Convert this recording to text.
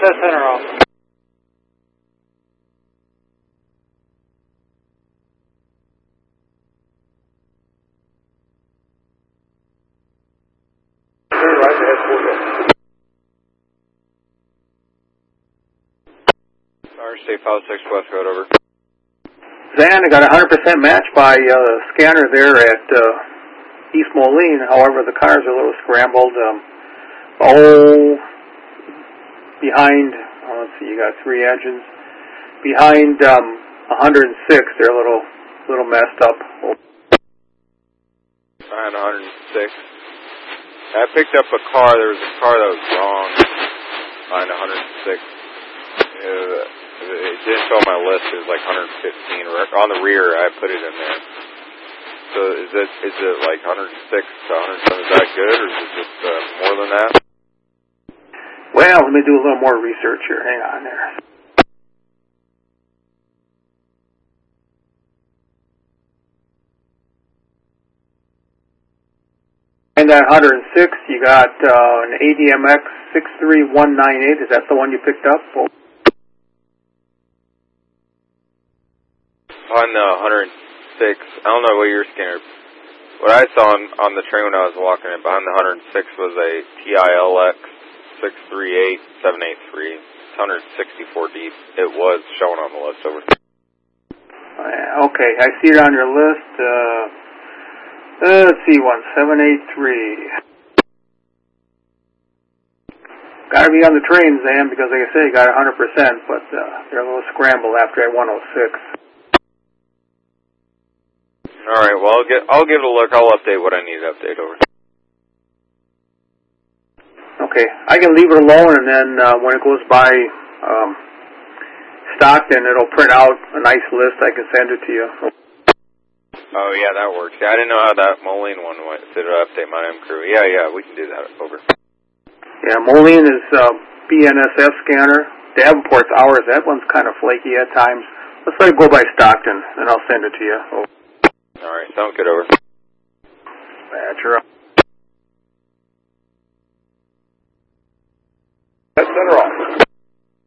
SS Center off. Right ahead, 40. State File 6 West Road, over. Zan, I got a 100% match by scanner there at East Moline. However, the cars are a little scrambled. Behind, let's see, you got 3 engines. Behind 106, they're a little messed up. Behind 106. I picked up a car. There was a car that was wrong behind 106. It didn't show on my list. It was like 115. On the rear, I put it in there. So is it like 106 to 107? Is that good, or is it just more than that? Well, let me do a little more research here. Hang on there. And that 106, you got an ADMX 63198. Is that the one you picked up? On the 106, I don't know what your scanner. What I saw on the train when I was walking in behind the 106 was a TILX 638783. It's 164 deep. It was showing on the list, over. Okay, I see it on your list. Let's see, 1783. Got to be on the train, Zan, because like I say, you got 100%, but they're a little scrambled after that 106. All right, well, I'll give it a look. I'll update what I need to update, over. Okay, I can leave it alone, and then when it goes by Stockton, it'll print out a nice list. I can send it to you. Oh, yeah, that works. Yeah, I didn't know how that Moline one went. Did it update my M crew? Yeah, we can do that, over. Yeah, Moline is BNSF scanner. Davenport's ours. That one's kind of flaky at times. Let's let it go by Stockton, and I'll send it to you. All right, sounds good, over. Badger up.